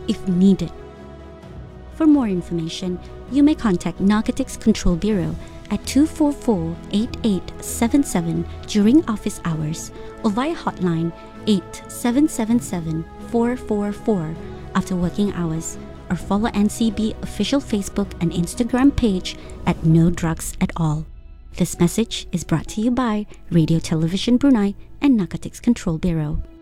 if needed. For more information, you may contact Narcotics Control Bureau at 244-8877 during office hours or via hotline 8777-444 after working hours, or follow NCB official Facebook and Instagram page at No Drugs at All. This message is brought to you by Radio Television Brunei and Narcotics Control Bureau.